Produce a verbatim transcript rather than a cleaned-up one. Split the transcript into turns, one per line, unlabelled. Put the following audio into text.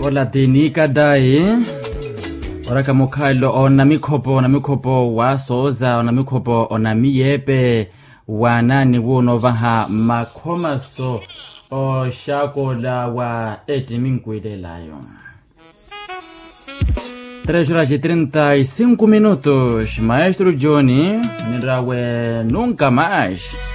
Ola dinika dai. Ora ka mokhailo ona mikhopo na mikhopo wa soza ona mikhopo ona miyepe wana ni wono vaha makhomaso o shakola wa edimingwilelayo. Três horas e trinta e cinco minutos. Maestro Johnny, Nirawe nunca mais.